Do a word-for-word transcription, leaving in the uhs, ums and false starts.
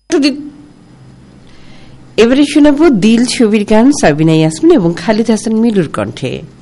এবারে শোনাবো দিল ছবির গান সাবিনা ইয়াসমিন এবং খালিদ হাসান মিলুর কণ্ঠে।